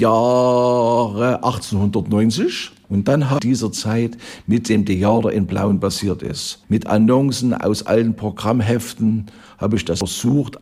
Jahre 1890. Und dann hat dieser Zeit mit dem Theater in Plauen passiert ist. Mit Annoncen aus alten Programmheften habe ich das versucht,